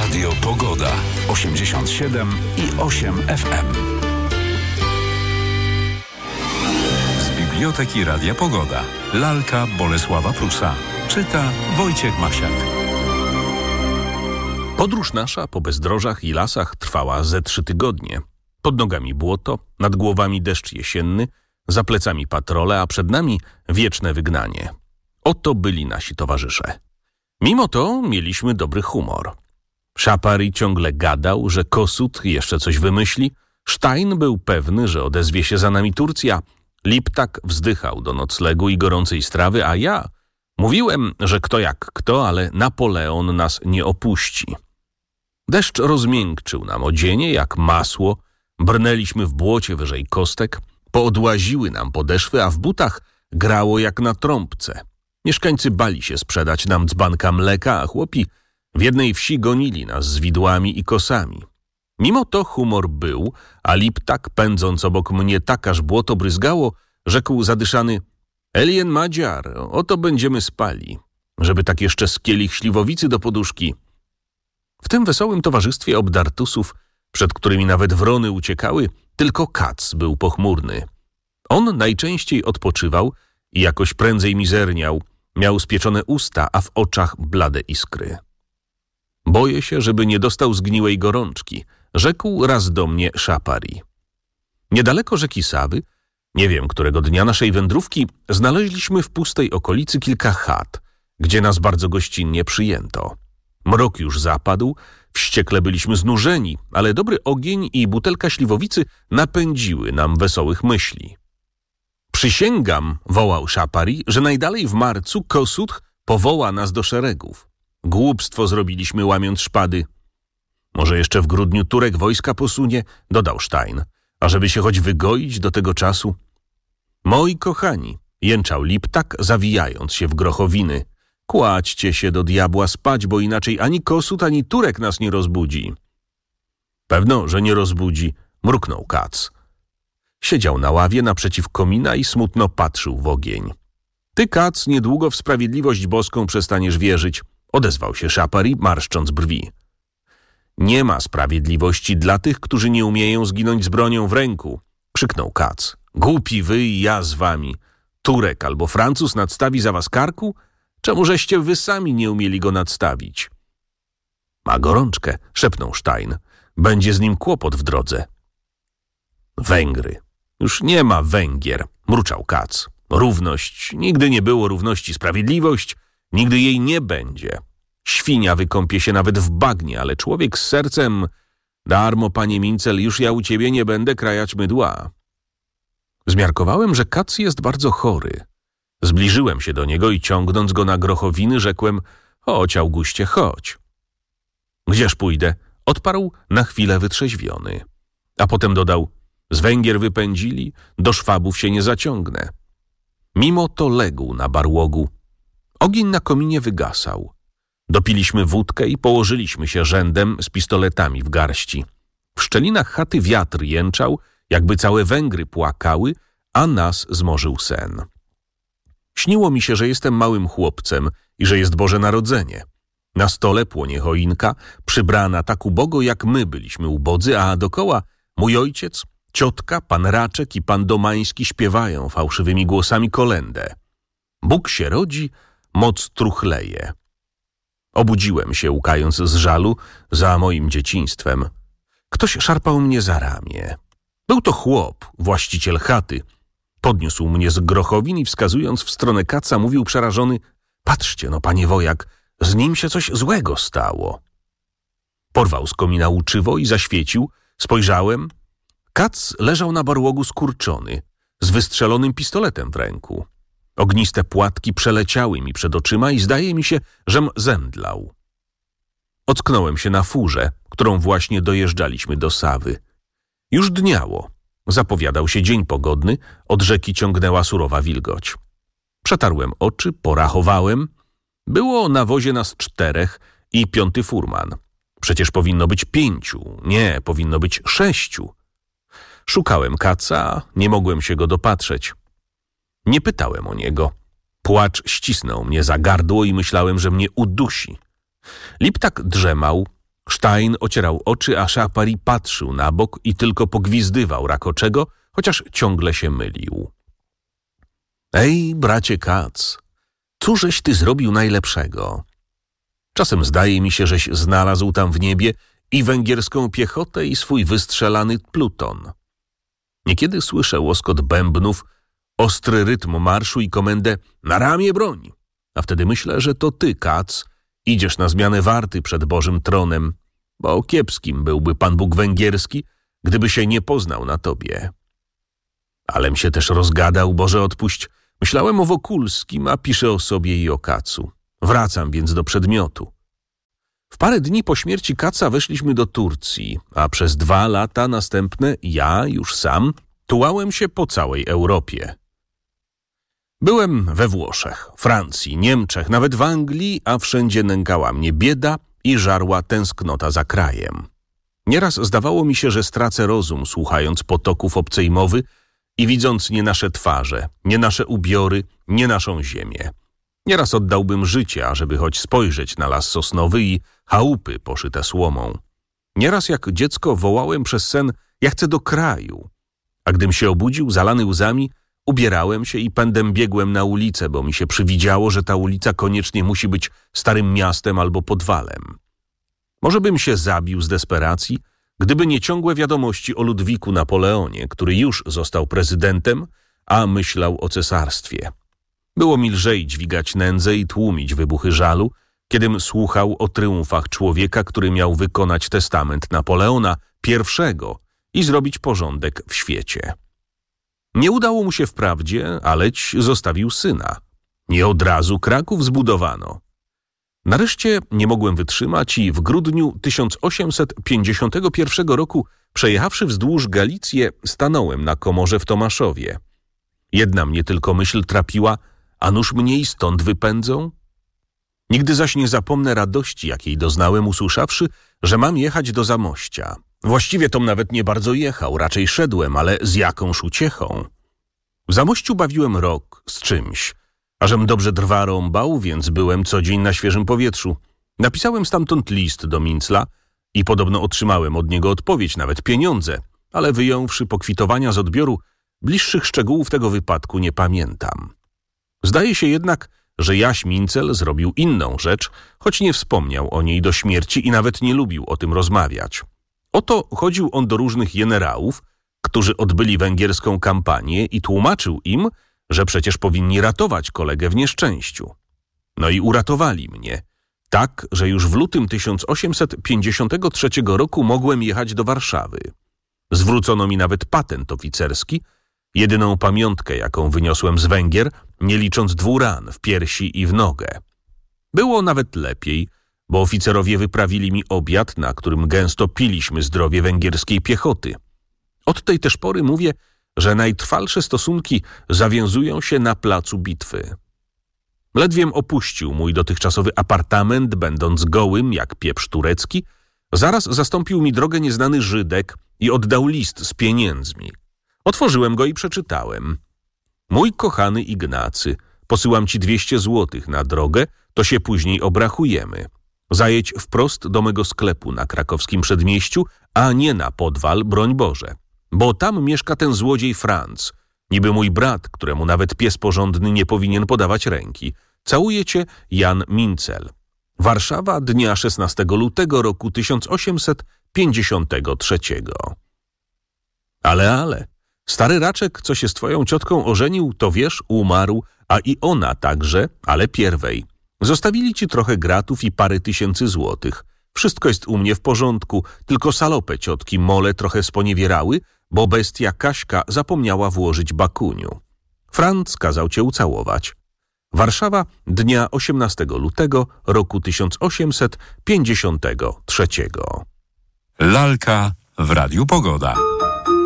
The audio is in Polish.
Radio Pogoda 87,8 FM. Z Biblioteki Radia Pogoda. Lalka Bolesława Prusa. Czyta Wojciech Masiak. Podróż nasza po bezdrożach i lasach trwała ze 3 tygodnie. Pod nogami błoto, nad głowami deszcz jesienny, za plecami patrole, a przed nami wieczne wygnanie. Oto byli nasi towarzysze. Mimo to mieliśmy dobry humor. Szapari ciągle gadał, że Kossuth jeszcze coś wymyśli. Stein był pewny, że odezwie się za nami Turcja. Liptak wzdychał do noclegu i gorącej strawy, a ja mówiłem, że kto jak kto, ale Napoleon nas nie opuści. Deszcz rozmiękczył nam odzienie jak masło. Brnęliśmy w błocie wyżej kostek. Poodłaziły nam podeszwy, a w butach grało jak na trąbce. Mieszkańcy bali się sprzedać nam dzbanka mleka, a chłopi w jednej wsi gonili nas z widłami i kosami. Mimo to humor był, a Liptak, pędząc obok mnie tak, aż błoto bryzgało, rzekł zadyszany: Elien Madziar, oto będziemy spali, żeby tak jeszcze z kielich śliwowicy do poduszki. W tym wesołym towarzystwie obdartusów, przed którymi nawet wrony uciekały, tylko Kac był pochmurny. On najczęściej odpoczywał i jakoś prędzej mizerniał, miał spieczone usta, a w oczach blade iskry. Boję się, żeby nie dostał zgniłej gorączki, rzekł raz do mnie Szapari. Niedaleko rzeki Sawy, nie wiem którego dnia naszej wędrówki, znaleźliśmy w pustej okolicy kilka chat, gdzie nas bardzo gościnnie przyjęto. Mrok już zapadł, wściekle byliśmy znużeni, ale dobry ogień i butelka śliwowicy napędziły nam wesołych myśli. Przysięgam, wołał Szapari, że najdalej w marcu Kossuth powoła nas do szeregów. Głupstwo zrobiliśmy, łamiąc szpady. Może jeszcze w grudniu Turek wojska posunie, dodał Stein, ażeby się choć wygoić do tego czasu. Moi kochani, jęczał Liptak, zawijając się w grochowiny. Kładźcie się do diabła spać, bo inaczej ani Kossuth, ani Turek nas nie rozbudzi. Pewno, że nie rozbudzi, mruknął Kac. Siedział na ławie naprzeciw komina i smutno patrzył w ogień. Ty, Kac, niedługo w sprawiedliwość boską przestaniesz wierzyć, odezwał się Szapari, marszcząc brwi. Nie ma sprawiedliwości dla tych, którzy nie umieją zginąć z bronią w ręku, krzyknął Kac. Głupi wy i ja z wami. Turek albo Francuz nadstawi za was karku? Czemużeście wy sami nie umieli go nadstawić? Ma gorączkę, szepnął Stein. Będzie z nim kłopot w drodze. Węgry. Już nie ma Węgier, mruczał Kac. Równość. Nigdy nie było równości. Sprawiedliwość. Nigdy jej nie będzie. Świnia wykąpie się nawet w bagnie, ale człowiek z sercem... Darmo, panie Mincel, już ja u ciebie nie będę krajać mydła. Zmiarkowałem, że Kac jest bardzo chory. Zbliżyłem się do niego i ciągnąc go na grochowiny, rzekłem: chodź, Auguście, chodź. Gdzież pójdę? Odparł na chwilę wytrzeźwiony. A potem dodał: z Węgier wypędzili, do Szwabów się nie zaciągnę. Mimo to legł na barłogu. Ogień na kominie wygasał. Dopiliśmy wódkę i położyliśmy się rzędem z pistoletami w garści. W szczelinach chaty wiatr jęczał, jakby całe Węgry płakały, a nas zmorzył sen. Śniło mi się, że jestem małym chłopcem i że jest Boże Narodzenie. Na stole płonie choinka, przybrana tak ubogo, jak my byliśmy ubodzy, a dokoła mój ojciec, ciotka, pan Raczek i pan Domański śpiewają fałszywymi głosami kolędę. Bóg się rodzi, moc truchleje. Obudziłem się, łkając z żalu za moim dzieciństwem. Ktoś szarpał mnie za ramię. Był to chłop, właściciel chaty. Podniósł mnie z grochowin i wskazując w stronę Kaca mówił przerażony: patrzcie no, panie wojak, z nim się coś złego stało. Porwał z komina łuczywo i zaświecił. Spojrzałem. Kac leżał na barłogu skurczony, z wystrzelonym pistoletem w ręku. Ogniste płatki przeleciały mi przed oczyma i zdaje mi się, żem zemdlał. Ocknąłem się na furze, którą właśnie dojeżdżaliśmy do Sawy. Już dniało. Zapowiadał się dzień pogodny, od rzeki ciągnęła surowa wilgoć. Przetarłem oczy, porachowałem. Było na wozie nas 4 i 5 furman. Przecież powinno być 5, nie, powinno być 6. Szukałem Kaca, nie mogłem się go dopatrzeć. Nie pytałem o niego. Płacz ścisnął mnie za gardło i myślałem, że mnie udusi. Liptak drzemał, Stein ocierał oczy, a Szapari patrzył na bok i tylko pogwizdywał rakoczego, chociaż ciągle się mylił. Ej, bracie Katz, cóżeś ty zrobił najlepszego? Czasem zdaje mi się, żeś znalazł tam w niebie i węgierską piechotę i swój wystrzelany pluton. Niekiedy słyszę łoskot bębnów, ostry rytm marszu i komendę na ramię broń, a wtedy myślę, że to ty, Katz, idziesz na zmianę warty przed Bożym tronem, bo kiepskim byłby Pan Bóg węgierski, gdyby się nie poznał na tobie. Alem się też rozgadał, Boże odpuść. Myślałem o Wokulskim, a piszę o sobie i o Katzu. Wracam więc do przedmiotu. W parę dni po śmierci Katza weszliśmy do Turcji, a przez 2 lata następne ja, już sam, tułałem się po całej Europie. Byłem we Włoszech, Francji, Niemczech, nawet w Anglii, a wszędzie nękała mnie bieda i żarła tęsknota za krajem. Nieraz zdawało mi się, że stracę rozum, słuchając potoków obcej mowy i widząc nie nasze twarze, nie nasze ubiory, nie naszą ziemię. Nieraz oddałbym życie, ażeby choć spojrzeć na las sosnowy i chałupy poszyte słomą. Nieraz jak dziecko wołałem przez sen, ja chcę do kraju. A gdym się obudził, zalany łzami, ubierałem się i pędem biegłem na ulicę, bo mi się przywidziało, że ta ulica koniecznie musi być starym miastem albo podwalem. Może bym się zabił z desperacji, gdyby nie ciągłe wiadomości o Ludwiku Napoleonie, który już został prezydentem, a myślał o cesarstwie. Było mi lżej dźwigać nędzę i tłumić wybuchy żalu, kiedym słuchał o tryumfach człowieka, który miał wykonać testament Napoleona I i zrobić porządek w świecie. Nie udało mu się wprawdzie, aleć zostawił syna. Nie od razu Kraków zbudowano. Nareszcie nie mogłem wytrzymać i w grudniu 1851 roku, przejechawszy wzdłuż Galicję, stanąłem na komorze w Tomaszowie. Jedna mnie tylko myśl trapiła, a nuż mnie i stąd wypędzą? Nigdy zaś nie zapomnę radości, jakiej doznałem, usłyszawszy, że mam jechać do Zamościa. Właściwie tom nawet nie bardzo jechał, raczej szedłem, ale z jakąż uciechą. W Zamościu bawiłem rok z czymś, ażem dobrze drwa rąbał, więc byłem co dzień na świeżym powietrzu. Napisałem stamtąd list do Mincla i podobno otrzymałem od niego odpowiedź, nawet pieniądze, ale wyjąwszy pokwitowania z odbioru, bliższych szczegółów tego wypadku nie pamiętam. Zdaje się jednak, że Jaś Mincel zrobił inną rzecz, choć nie wspomniał o niej do śmierci i nawet nie lubił o tym rozmawiać. Oto chodził on do różnych jenerałów, którzy odbyli węgierską kampanię i tłumaczył im, że przecież powinni ratować kolegę w nieszczęściu. No i uratowali mnie, tak, że już w lutym 1853 roku mogłem jechać do Warszawy. Zwrócono mi nawet patent oficerski, jedyną pamiątkę, jaką wyniosłem z Węgier, nie licząc 2 ran w piersi i w nogę. Było nawet lepiej, bo oficerowie wyprawili mi obiad, na którym gęsto piliśmy zdrowie węgierskiej piechoty. Od tej też pory mówię, że najtrwalsze stosunki zawiązują się na placu bitwy. Ledwiem opuścił mój dotychczasowy apartament, będąc gołym jak pieprz turecki, zaraz zastąpił mi drogę nieznany Żydek i oddał list z pieniędzmi. Otworzyłem go i przeczytałem. Mój kochany Ignacy, posyłam ci 200 złotych na drogę, to się później obrachujemy. Zajedź wprost do mego sklepu na krakowskim przedmieściu, a nie na podwal, broń Boże. Bo tam mieszka ten złodziej Franc, niby mój brat, któremu nawet pies porządny nie powinien podawać ręki. Całuje cię Jan Mincel. Warszawa, dnia 16 lutego roku 1853. Ale, stary raczek, co się z twoją ciotką ożenił, to wiesz, umarł, a i ona także, ale pierwej. Zostawili ci trochę gratów i parę tysięcy złotych. Wszystko jest u mnie w porządku, tylko salopę ciotki mole trochę sponiewierały, bo bestia Kaśka zapomniała włożyć bakuniu. Franc kazał cię ucałować. Warszawa, dnia 18 lutego roku 1853. Lalka w Radiu Pogoda.